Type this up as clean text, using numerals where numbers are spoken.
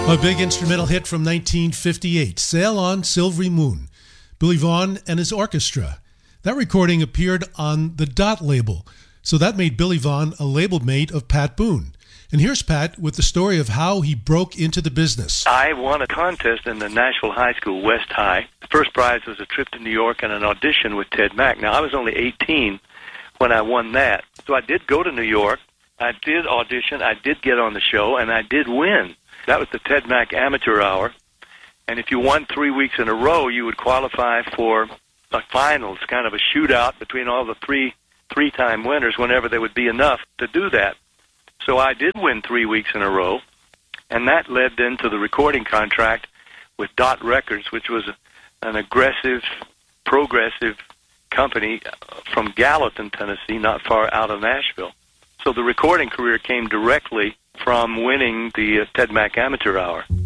A big instrumental hit from 1958, Sail On Silvery Moon, Billy Vaughn and his orchestra. That recording appeared on the Dot label, so that made Billy Vaughn a label mate of Pat Boone. And here's Pat with the story of how he broke into the business. I won a contest in the Nashville High School, West High. The first prize was a trip to New York and an audition with Ted Mack. Now, I was only 18 when I won that. So I did go to New York. I did audition. I did get on the show, and I did win. That was the Ted Mack Amateur Hour. And if you won 3 weeks in a row, you would qualify for a finals, kind of a shootout between all the three-time winners whenever there would be enough to do that. So I did win 3 weeks in a row, and that led then to the recording contract with Dot Records, which was an aggressive, progressive company from Gallatin, Tennessee, not far out of Nashville. So the recording career came directly from winning the Ted Mack Amateur Hour.